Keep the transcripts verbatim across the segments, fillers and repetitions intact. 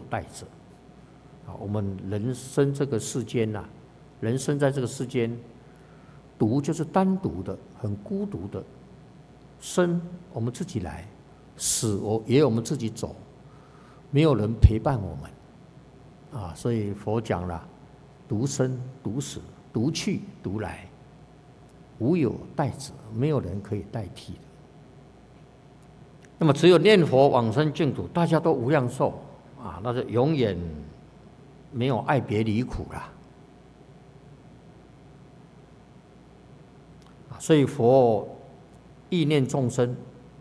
待者。啊，我们人生这个世间呐、啊，人生在这个世间，独就是单独的、很孤独的。生我们自己来，死我也我们自己走，没有人陪伴我们。啊，所以佛讲了，独生、独死、独去、独来，无有代者，没有人可以代替的。那么只有念佛往生净土，大家都无量寿啊，那就永远没有爱别离苦啦。所以佛意念众生。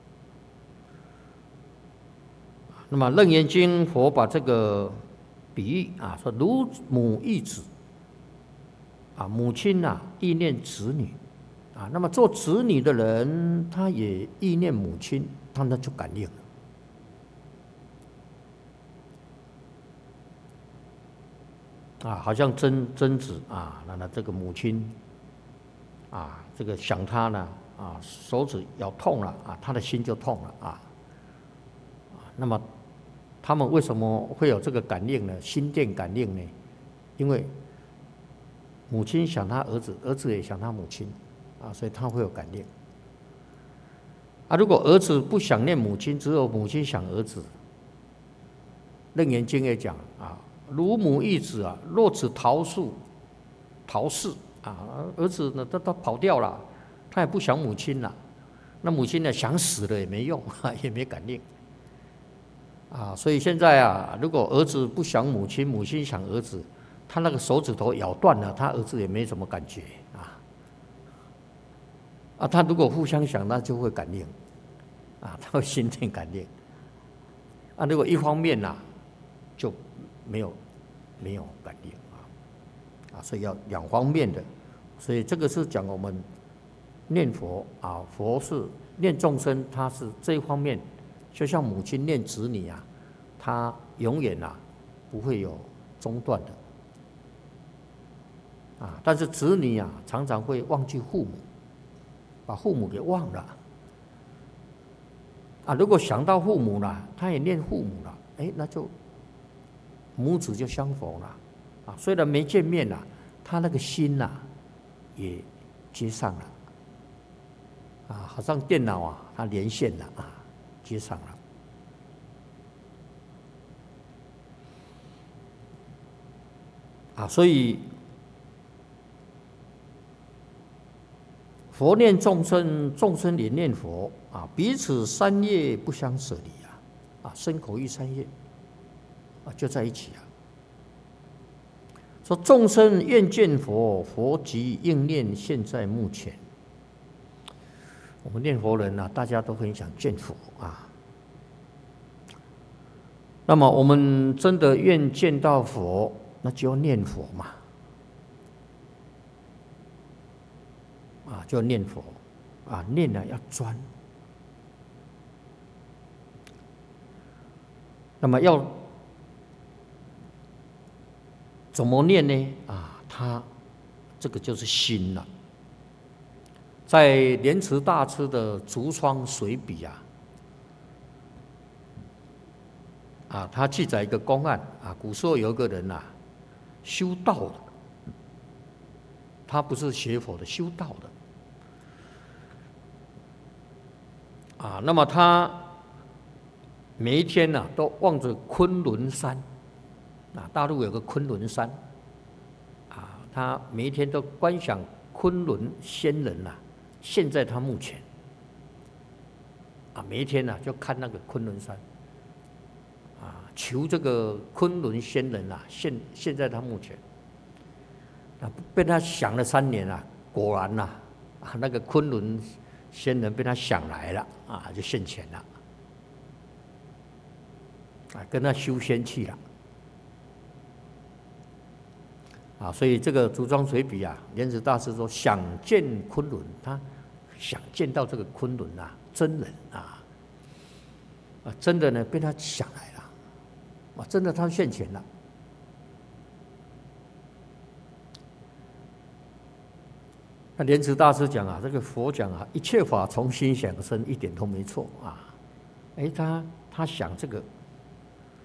那么《楞严经》佛把这个比喻啊，说如母忆子啊，母亲呐、啊、意念子女啊，那么做子女的人，他也意念母亲，他那就感应了。啊，好像贞贞子啊，那那这个母亲啊，这个想他呢啊，手指咬痛了啊，他的心就痛了啊。那么他们为什么会有这个感应呢？心电感应呢？因为母亲想他儿子，儿子也想他母亲啊，所以他会有感应。啊，如果儿子不想念母亲，只有母亲想儿子，《楞严经》也讲啊，如母忆子啊，若子逃宿逃逝啊，儿子呢他他跑掉了，他也不想母亲了，那母亲呢想死了也没用，也没感应。啊，所以现在啊，如果儿子不想母亲，母亲想儿子，他那个手指头咬断了，他儿子也没什么感觉啊。啊，他如果互相想，那就会感应，啊，他会心电感应。啊，如果一方面呐、啊，就没有没有感应啊，啊，所以要两方面的。所以这个是讲我们念佛啊，佛是念众生，他是这一方面。就像母亲念子女啊，他永远啊不会有中断的啊。但是子女啊常常会忘记父母，把父母给忘了啊。如果想到父母了，他也念父母了，哎，那就母子就相逢了啊。虽然没见面了，他那个心呐、啊、也接上了啊，好像电脑啊，它连线了啊。接上了啊，所以佛念众生，众生也念佛啊，彼此三业不相舍离啊，啊，身口意三业啊就在一起啊。说众生愿见佛，佛即应念现在目前。我们念佛人啊，大家都很想见佛啊。那么我们真的愿见到佛，那就要念佛嘛。啊，就要念佛啊，念呢要专。那么要怎么念呢？啊，他这个就是心了。在莲池大师的《竹窗随笔》啊，啊，他记载一个公案啊，古时候有一个人啊，修道的，他不是学佛的，修道的，啊，那么他每一天呢、啊，都望着昆仑山，啊，大陆有个昆仑山，啊，他每一天都观想昆仑仙人呐、啊。现在他目前啊，每一天呢、啊、就看那个昆仑山啊，求这个昆仑仙人啊，现现在他目前啊，被他想了三年啊，果然呐 啊, 啊，那个昆仑仙人被他想来了啊，就现前了啊，跟他修仙去了啊，所以这个《竹窗随笔》啊，莲池大师说想见昆仑，他想见到这个昆仑啊，真人啊，啊，真的呢被他想来了，啊，真的他现前了。那莲池大师讲啊，这个佛讲啊，一切法从心想生，一点都没错啊。哎，他他想这个